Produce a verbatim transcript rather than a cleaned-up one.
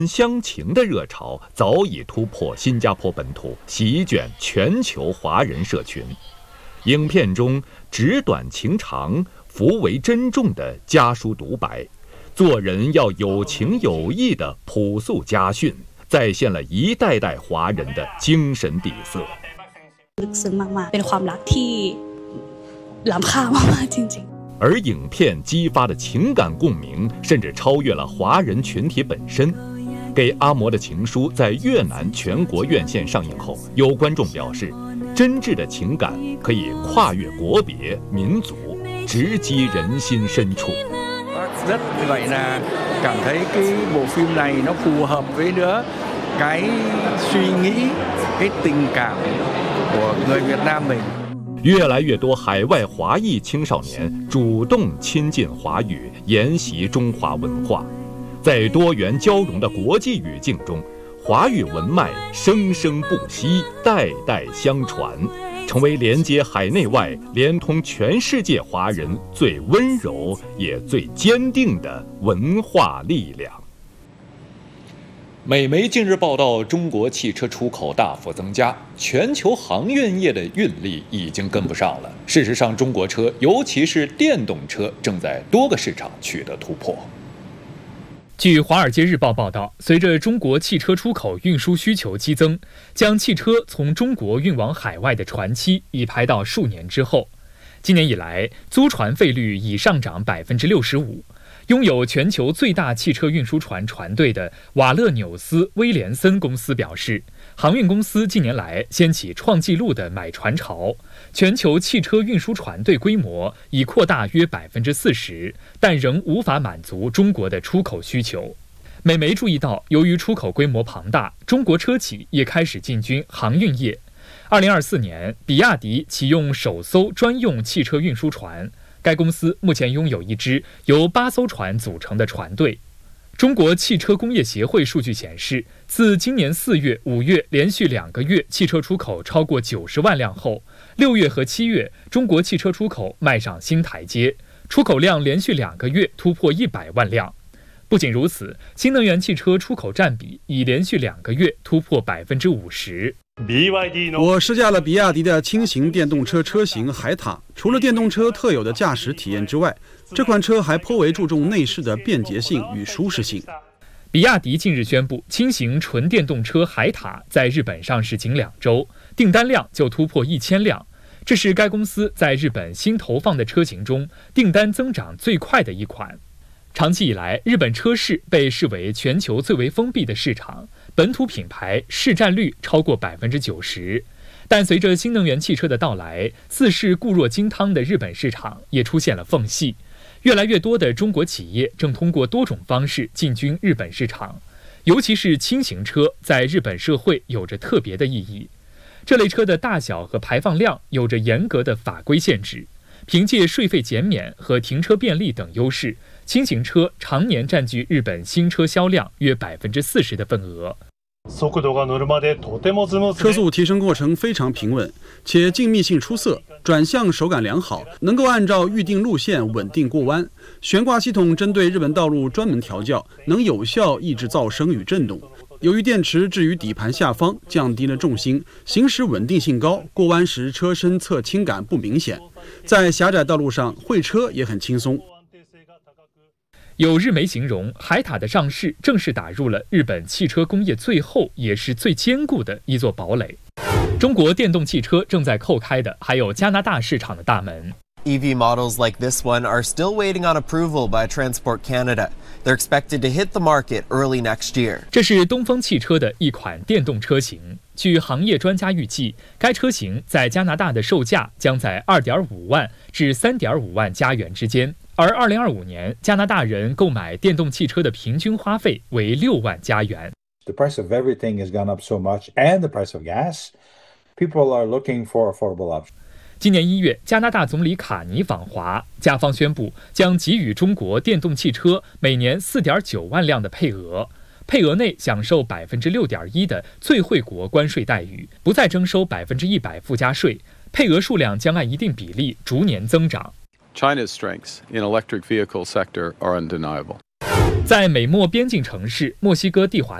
乡情的热潮早已突破新加坡本土，席卷全球华人社群。影片中纸短情长、福为珍重的家书独白，做人要有情有义的朴素家训，再现了一代代华人的精神底色。 ลึกซึ้งมากๆเป็นความรักที่ล้ำค่ามากๆจริงๆ。 而影片激发的情感共鸣，甚至超越了华人群体本身。给阿嬷的情书在越南全国院线上映后，有观众表示，真挚的情感可以跨越国别、民族，直击人心深处。 rất vậy là cảm thấy cái bộ phim này nó phù hợp với nữa cái suy nghĩ, cái tình cảm của người Việt Nam mình。 越来越多海外华裔青少年主动亲近华语，研习中华文化。在多元交融的国际语境中，华语文脉生生不息，代代相传，成为连接海内外、连通全世界华人最温柔也最坚定的文化力量。美媒近日报道，中国汽车出口大幅增加，全球航运业的运力已经跟不上了。事实上，中国车，尤其是电动车，正在多个市场取得突破。 据《华尔街日报》报道，随着中国汽车出口运输需求激增，将汽车从中国运往海外的船期已排到数年之后。今年以来，租船费率已上涨百分之六十五。拥有全球最大汽车运输船船队的瓦勒纽斯威廉森公司表示，航运公司近年来掀起创纪录的买船潮，全球汽车运输船队规模已扩大约百分之四十，但仍无法满足中国的出口需求。美媒注意到，由于出口规模庞大，中国车企也开始进军航运业。二零二四年，比亚迪启用首艘专用汽车运输船。该公司目前拥有一支由八艘船组成的船队。中国汽车工业协会数据显示，自今年四月、五月连续两个月汽车出口超过九十万辆后，六月和七月中国汽车出口迈上新台阶，出口量连续两个月突破一百万辆。不仅如此，新能源汽车出口占比已连续两个月突破百分之五十。 我试驾了比亚迪的轻型电动车车型海塔，除了电动车特有的驾驶体验之外，这款车还颇为注重内饰的便捷性与舒适性。 比亚迪近日宣布，轻型纯电动车海塔在日本上市仅两周，订单量就突破一千辆，这是该公司在日本新投放的车型中订单增长最快的一款。长期以来，日本车市被视为全球最为封闭的市场，本土品牌市占率超过百分之九十。但随着新能源汽车的到来，自视固若金汤的日本市场也出现了缝隙。越来越多的中国企业正通过多种方式进军日本市场，尤其是轻型车在日本社会有着特别的意义。这类车的大小和排放量有着严格的法规限制，凭借税费减免和停车便利等优势，轻型车常年占据日本新车销量约百分之四十的份额。 车速提升过程非常平稳，且静谧性出色，转向手感良好，能够按照预定路线稳定过弯。悬挂系统针对日本道路专门调教，能有效抑制噪声与震动。由于电池置于底盘下方，降低了重心，行驶稳定性高，过弯时车身侧倾感不明显。在狭窄道路上，会车也很轻松。 有日媒形容，海塔的上市正式打入了日本汽车工业最后也是最坚固的一座堡垒。中国电动汽车正在叩开的还有加拿大市场的大门。 E V models like this one are still waiting on approval by Transport Canada. They're expected to hit the market early next year. 这是东风汽车的一款电动车型。据行业专家预计，该车型在加拿大的售价将在 二点五万至三点五万加元之间。而二零二五年，加拿大人购买电动汽车的平均花费为六万加元。 The price of everything has gone up so much, and the price of gas. People are looking for affordable options. 今年一月，加拿大总理卡尼访华，加方宣布将给予中国电动汽车每年 四点九万辆的配额，配额内享受 百分之六点一 的最惠国关税待遇，不再征收 百分之百 附加税，配额数量将按一定比例逐年增长。 China's strengths in electric vehicle sector are undeniable. 在美墨边境城市墨西哥蒂华